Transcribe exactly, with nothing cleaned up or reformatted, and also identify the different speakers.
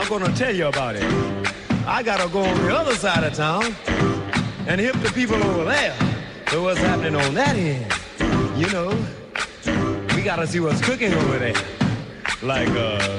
Speaker 1: I'm gonna tell you about it. I gotta go on the other side of town and hip the people over there. So what's happening on that end? You know, we gotta see what's cooking over there. Like, uh...